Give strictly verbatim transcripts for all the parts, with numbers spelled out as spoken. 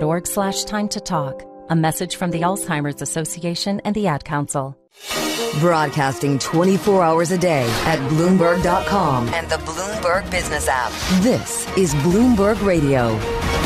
org slash time to talk. A message from the Alzheimer's Association and the Ad Council. Broadcasting twenty-four hours a day at Bloomberg dot com and the Bloomberg Business app. This is Bloomberg Radio.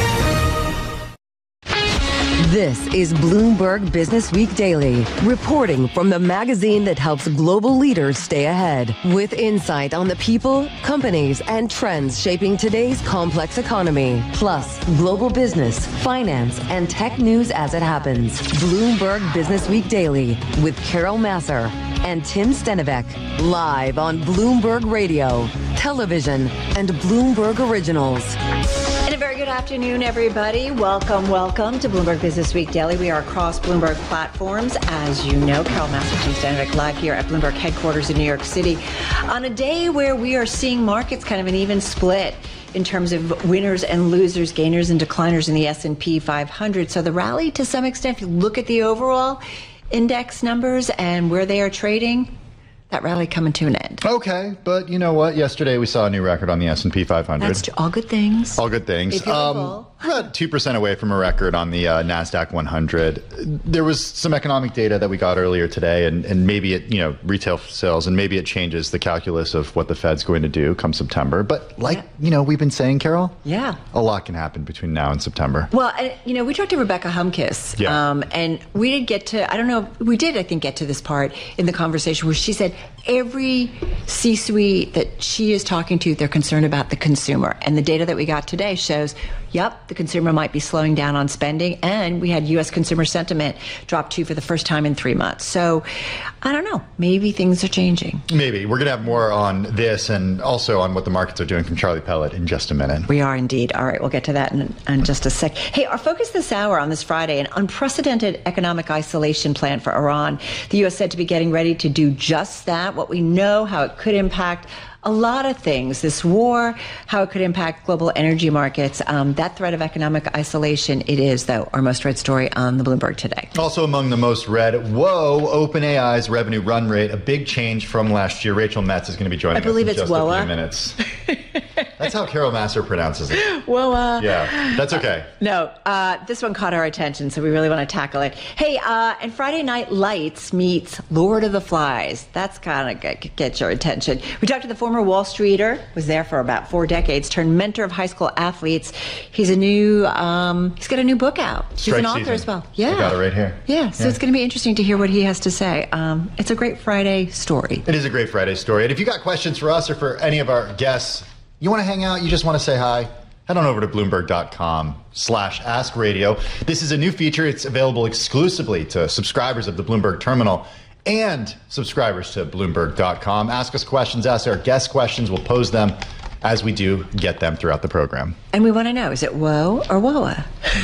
This is Bloomberg Business Week Daily, reporting from the magazine that helps global leaders stay ahead, with insight on the people, companies, and trends shaping today's complex economy, plus global business, finance, and tech news as it happens. Bloomberg Business Week Daily with Carol Massar and Tim Stenivek, live on Bloomberg Radio, television, and Bloomberg Originals. And a very good afternoon, everybody. Welcome, welcome to Bloomberg Business Week Daily. We are across Bloomberg platforms. As you know, Carol Massar, Tim Stenivek, live here at Bloomberg headquarters in New York City on a day where we are seeing markets kind of an even split in terms of winners and losers, gainers and decliners in the S and P five hundred. So the rally, to some extent, if you look at the overall index numbers and where they are trading, that rally coming to an end. Okay, but you know what? Yesterday we saw a new record on the S and P five hundred. That's all good things. All good things. If you're Um, about two percent away from a record on the uh, NASDAQ one hundred. There was some economic data that we got earlier today, and, and maybe it, you know, retail sales, and maybe it changes the calculus of what the Fed's going to do come September. But like, yeah. you know, we've been saying, Carol, yeah, a lot can happen between now and September. Well, and, you know, we talked to Rebecca Humkes, yeah. um, and we did get to, I don't know, we did, I think, get to this part in the conversation where she said every C-suite that she is talking to, they're concerned about the consumer. And the data that we got today shows, yep, the consumer might be slowing down on spending. And we had U S consumer sentiment drop too for the first time in three months. So I don't know. Maybe things are changing. Maybe. We're going to have more on this and also on what the markets are doing from Charlie Pellet in just a minute. We are indeed. All right, we'll get to that in, in just a sec. Hey, our focus this hour on this Friday, an unprecedented economic isolation plan for Iran. The U S said to be getting ready to do just that. What we know, how it could impact a lot of things. This war, how it could impact global energy markets. Um, that threat of economic isolation, it is, though, our most read story on the Bloomberg today. Also among the most read, whoa, OpenAI's revenue run rate, a big change from last year. Rachel Metz is going to be joining I believe us in it's just W O A. a few minutes. That's how Carol Massar pronounces it. W O A. Yeah, that's okay. Uh, no, uh, this one caught our attention, so we really want to tackle it. Hey, uh, and Friday Night Lights meets Lord of the Flies. That's kind of get, get your attention. We talked to the former Wall Streeter, was there for about four decades, turned mentor of high school athletes. He's a new, um, he's got a new book out. He's Strike an author season. as well. Yeah. I got it right here. Yeah, so yeah. it's going to be interesting to hear what he has to say. Um, it's a great Friday story. It is a great Friday story. And if you got questions for us or for any of our guests, you want to hang out, you just want to say hi, head on over to Bloomberg dot com slash ask radio. This is a new feature. It's available exclusively to subscribers of the Bloomberg terminal and subscribers to Bloomberg dot com. Ask us questions, ask our guest questions. We'll pose them as we do get them throughout the program. And we want to know, is it woe or woa?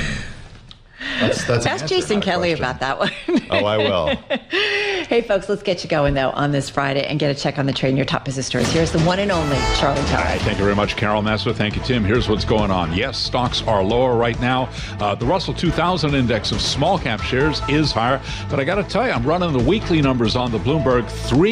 That's, that's Ask Jason Kelly about that one. Oh, I will. Hey, folks, let's get you going, though, on this Friday and get a check on the trade in your top business stories. Here's the one and only Charlie Pellet. All right, thank you very much, Carol Massar. Thank you, Tim. Here's what's going on. Yes, stocks are lower right now. Uh, the Russell two thousand index of small cap shares is higher. But I got to tell you, I'm running the weekly numbers on the Bloomberg. Three